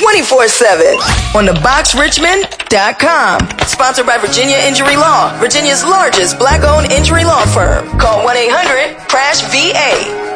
24/7 on theboxrichmond.com. Sponsored by Virginia Injury Law, Virginia's largest black-owned injury law firm. Call 1-800-CRASH-VA.